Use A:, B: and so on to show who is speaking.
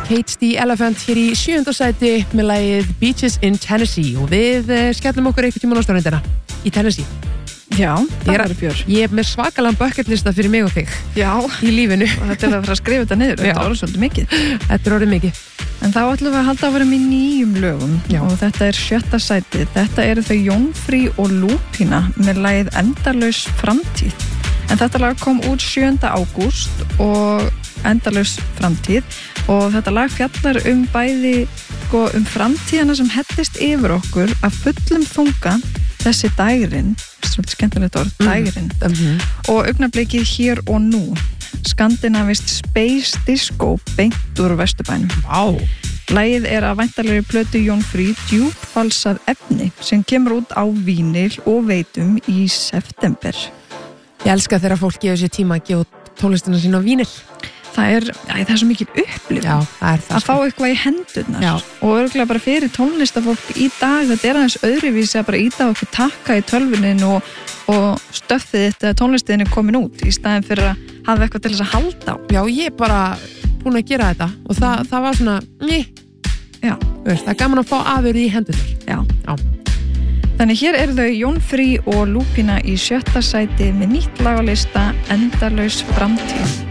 A: Cage the Elephant hér í 7. sæti með lagið Beaches in Tennessee og við skellum okkur einhvern tímann á stórindina í Tennessee.
B: Já, það er fjör.
A: Ég er með svakalan bucketlista fyrir mig og þig.
B: Já.
A: Í lífinu.
B: Og þetta er að fara að skrifa þetta niður. Þetta er orðið svolítið mikið.
A: Þetta er orðið mikið.
B: En þá ætlum við að halda að vera með 9 lögum. Já. Og þetta er 7. sæti. Þetta eru þau Jónfríð og Lúpína með lagið Endalaus framtíð. En þetta lag kom út 7. ágúst og Endalaus framtíð og þetta lag fjallar bæði framtíðina sem hellist yfir okkur af fullum þunga þessi dægrin, svolítið skemmtilegt orð, dægrin og augnablikið hér og nú skandinavist Space Disco beint úr Vesturbænum.
A: Vá!
B: Lagið er að væntanlegri plötu Jónfríð djúpfalsað efni sem kemur út á vínil og veitum í september.
A: Ég elska þegar fólk gefur sér tíma að gefa tónlistina sína á vínil.
B: Það er svo mikil upplifun.
A: Já, það er það.
B: Að fá eitthvað í hendurnar.
A: Já.
B: Og örugglega bara fyrir tónlistafólk í dag, þetta er aðeins öðruvísi að bara íta okkur takka í tölvunin og stöffið þetta tónlistiðin er komin út í staðin fyrir að hafa eitthvað til þess að halda á.
A: Já, ég er bara búin að gera þetta og það var svona,
B: Já.
A: Það er gaman að fá afurð í hendurnar.
B: Já. Þannig hér eru þau Jónfríð og Lúpína í 7. sæti með nýtt lag á lista Endalaus framtíð.